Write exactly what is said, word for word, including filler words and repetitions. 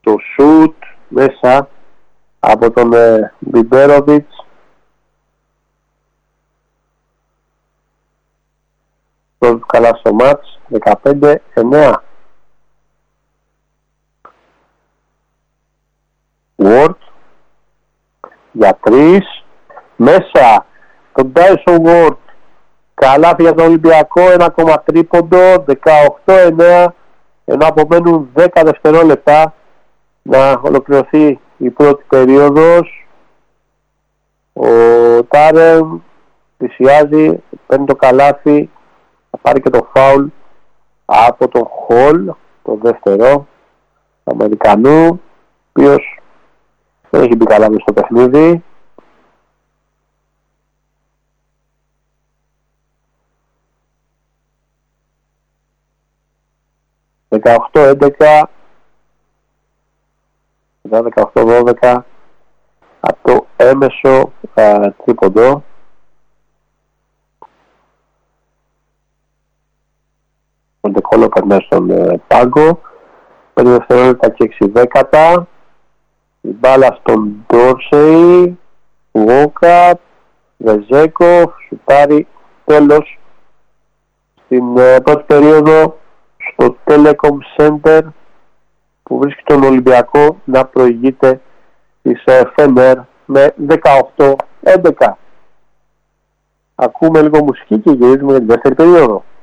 το σουτ μέσα από τον ε, Μπιμπέροβιτς. Πρώτο καλά στο μάτς, δεκαπέντε εννέα. Ward για τρεις μέσα τον Dyson Ward, καλάθι για τον Ολυμπιακό, ένα κόμμα τρίποντο, δεκαοκτώ εννέα, ενώ απομένουν δέκα δευτερόλεπτα να ολοκληρωθεί η πρώτη περίοδος. Ο Τάρεμ πλησιάζει, παίρνει το καλάθι, θα πάρει και το φάουλ από τον Χολ, το δεύτερο Αμερικανού, ο οποίος δεν έχει μπει καλά μες στο παιχνίδι. δεκαοκτώ έντεκα, δεκαοκτώ δώδεκα από το έμεσο α, τρίποντο. Ο Ντεκόλο περνάει στον ε, πάγκο, πέντε δευτερόλεπτα και έξι δέκατα. Η μπάλα στον Ντόρσεϊ, Βόκαπ, Βεζέκοφ, σουτάρει, τέλος στην ε, πρώτη περίοδο στο Telecom Center που βρίσκει τον Ολυμπιακό να προηγείται της ε, Φενέρ με δεκαοκτώ έντεκα. Ακούμε λίγο μουσική και γυρίζουμε για τη δεύτερη περίοδο.